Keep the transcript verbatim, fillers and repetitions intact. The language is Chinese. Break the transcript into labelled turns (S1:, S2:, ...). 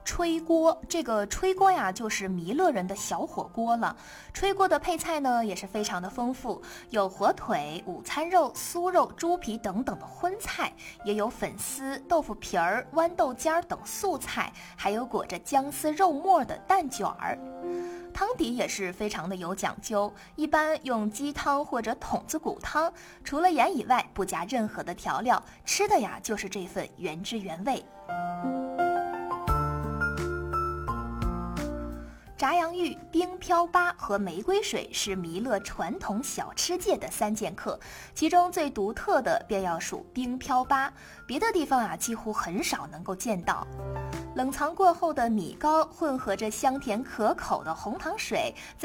S1: 炊锅。这个炊锅呀，就是弥勒人的小火锅了。炊锅的配菜呢，也是非常的丰富，有火腿、午餐肉、酥肉、猪皮等等的荤菜，也有粉丝、豆腐皮儿、豌豆尖等素菜，还有裹着姜丝肉末的蛋卷儿。汤底也是非常的有讲究，一般用鸡汤或者筒子骨汤，除了盐以外不加任何的调料，吃的呀就是这份原汁原味。炸洋芋、冰漂粑和玫瑰水是弥勒传统小吃界的三剑客，其中最独特的便要数冰漂粑，别的地方啊几乎很少能够见到。冷藏过后的米糕混合着香甜可口的红糖水，